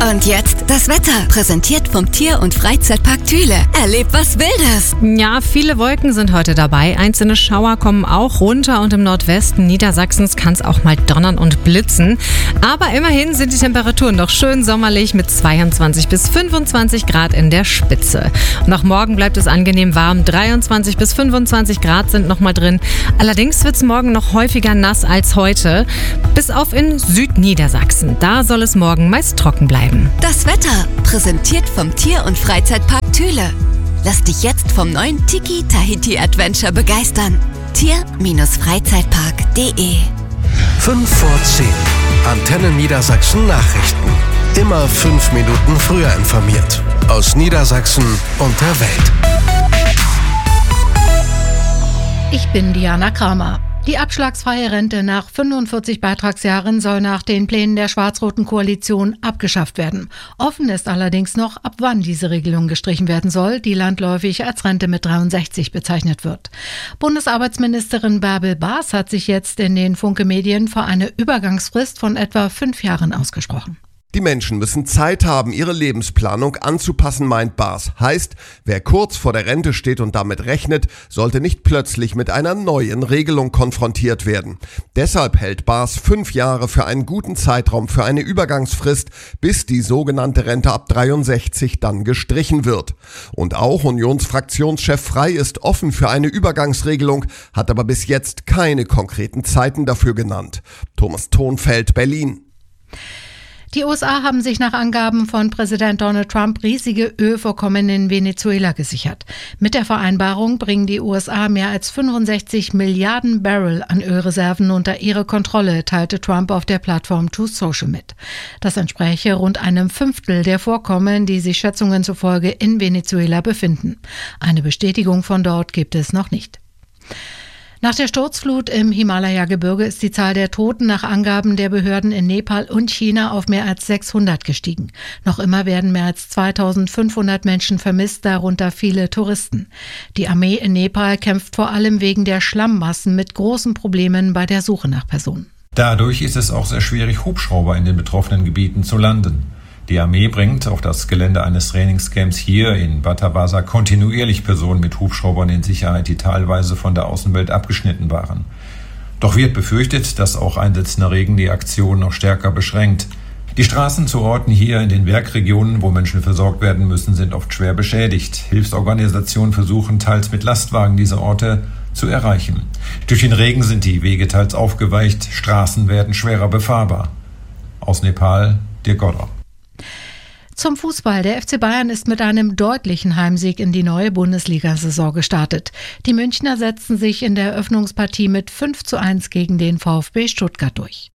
Und jetzt das Wetter, präsentiert vom Tier- und Freizeitpark Thüle. Erlebt was Wildes. Ja, viele Wolken sind heute dabei. Einzelne Schauer kommen auch runter und im Nordwesten Niedersachsens kann es auch mal donnern und blitzen. Aber immerhin sind die Temperaturen noch schön sommerlich mit 22 bis 25 Grad in der Spitze. Und auch morgen bleibt es angenehm warm. 23 bis 25 Grad sind noch mal drin. Allerdings wird es morgen noch häufiger nass als heute. Bis auf in Südniedersachsen. Da soll es morgen meist trocken bleiben. Das Wetter, präsentiert vom Tier- und Freizeitpark Thüle. Lass dich jetzt vom neuen Tiki Tahiti Adventure begeistern. Tier-Freizeitpark.de 5 vor 10. Antenne Niedersachsen Nachrichten. Immer 5 Minuten früher informiert. Aus Niedersachsen und der Welt. Ich bin Diana Kramer. Die abschlagsfreie Rente nach 45 Beitragsjahren soll nach den Plänen der schwarz-roten Koalition abgeschafft werden. Offen ist allerdings noch, ab wann diese Regelung gestrichen werden soll, die landläufig als Rente mit 63 bezeichnet wird. Bundesarbeitsministerin Bärbel Baas hat sich jetzt in den Funke-Medien für eine Übergangsfrist von etwa 5 Jahren ausgesprochen. Die Menschen müssen Zeit haben, ihre Lebensplanung anzupassen, meint Baas. Heißt, wer kurz vor der Rente steht und damit rechnet, sollte nicht plötzlich mit einer neuen Regelung konfrontiert werden. Deshalb hält Baas 5 Jahre für einen guten Zeitraum für eine Übergangsfrist, bis die sogenannte Rente ab 63 dann gestrichen wird. Und auch Unionsfraktionschef Frey ist offen für eine Übergangsregelung, hat aber bis jetzt keine konkreten Zeiten dafür genannt. Thomas Thonfeld, Berlin. Die USA haben sich nach Angaben von Präsident Donald Trump riesige Ölvorkommen in Venezuela gesichert. Mit der Vereinbarung bringen die USA mehr als 65 Milliarden Barrel an Ölreserven unter ihre Kontrolle, teilte Trump auf der Plattform Truth Social mit. Das entspräche rund einem Fünftel der Vorkommen, die sich Schätzungen zufolge in Venezuela befinden. Eine Bestätigung von dort gibt es noch nicht. Nach der Sturzflut im Himalaya-Gebirge ist die Zahl der Toten nach Angaben der Behörden in Nepal und China auf mehr als 600 gestiegen. Noch immer werden mehr als 2500 Menschen vermisst, darunter viele Touristen. Die Armee in Nepal kämpft vor allem wegen der Schlammmassen mit großen Problemen bei der Suche nach Personen. Dadurch ist es auch sehr schwierig, Hubschrauber in den betroffenen Gebieten zu landen. Die Armee bringt auf das Gelände eines Trainingscamps hier in Batabasa kontinuierlich Personen mit Hubschraubern in Sicherheit, die teilweise von der Außenwelt abgeschnitten waren. Doch wird befürchtet, dass auch einsetzender Regen die Aktion noch stärker beschränkt. Die Straßen zu Orten hier in den Werkregionen, wo Menschen versorgt werden müssen, sind oft schwer beschädigt. Hilfsorganisationen versuchen teils mit Lastwagen diese Orte zu erreichen. Durch den Regen sind die Wege teils aufgeweicht, Straßen werden schwerer befahrbar. Aus Nepal, Dirk Godder. Zum Fußball. Der FC Bayern ist mit einem deutlichen Heimsieg in die neue Bundesliga-Saison gestartet. Die Münchner setzten sich in der Eröffnungspartie mit 5:1 gegen den VfB Stuttgart durch.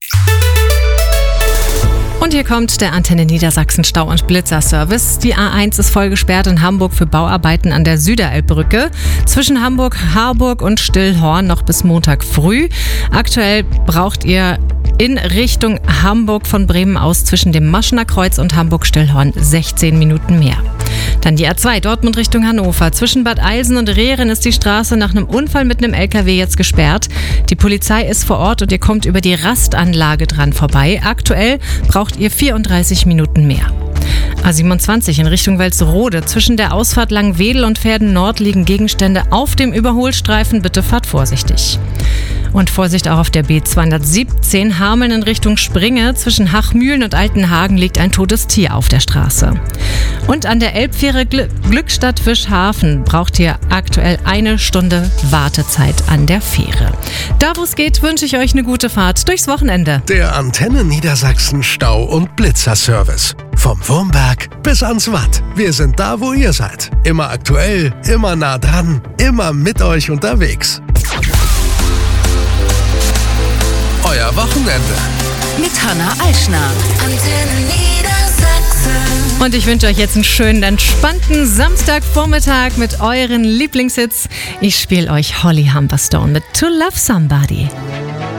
Und hier kommt der Antenne Niedersachsen Stau- und Blitzer-Service. Die A1 ist voll gesperrt in Hamburg für Bauarbeiten an der Süderelbbrücke. Zwischen Hamburg, Harburg und Stillhorn noch bis Montag früh. Aktuell braucht ihr in Richtung Hamburg von Bremen aus zwischen dem Maschener Kreuz und Hamburg-Stillhorn 16 Minuten mehr. Dann die A2 Dortmund Richtung Hannover. Zwischen Bad Eilsen und Rehren ist die Straße nach einem Unfall mit einem LKW jetzt gesperrt. Die Polizei ist vor Ort und ihr kommt über die Rastanlage dran vorbei. Aktuell braucht ihr 34 Minuten mehr. A27 in Richtung Welzerode. Zwischen der Ausfahrt Langwedel und Verden Nord liegen Gegenstände auf dem Überholstreifen. Bitte fahrt vorsichtig. Und Vorsicht auch auf der B217 Hameln in Richtung Springe. Zwischen Hachmühlen und Altenhagen liegt ein totes Tier auf der Straße. Und an der Elbfähre Glückstadt-Fischhafen braucht ihr aktuell 1 Stunde Wartezeit an der Fähre. Da wo es geht, wünsche ich euch eine gute Fahrt durchs Wochenende. Der Antenne Niedersachsen Stau- und Blitzer-Service. Vom Wurmberg bis ans Watt. Wir sind da, wo ihr seid. Immer aktuell, immer nah dran, immer mit euch unterwegs. Euer Wochenende. Mit Hanna Eichner. Antenne Niedersachsen. Und ich wünsche euch jetzt einen schönen, entspannten Samstagvormittag mit euren Lieblingshits. Ich spiele euch Holly Humberstone mit To Love Somebody.